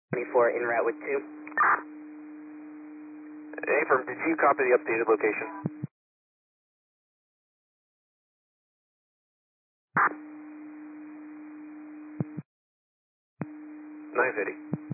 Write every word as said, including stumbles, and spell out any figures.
twenty-four en route with two. Affirm, did you copy the updated location? nine fifty.